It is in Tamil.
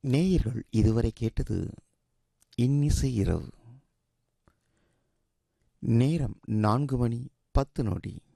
நேயர்கள் இதுவரை கேட்டது இன்னிசை இரவு. நேரம் 4 மணி 10 நொடி.